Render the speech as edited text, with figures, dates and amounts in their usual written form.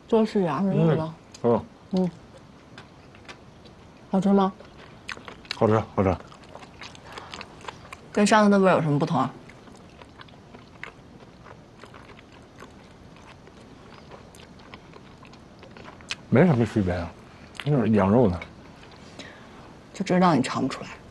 多吃羊肉了。 嗯， 好吃吗？ 好吃好吃。 跟上次的味儿有什么不同啊？ 没什么区别啊，就是羊肉呢。 就知道你尝不出来。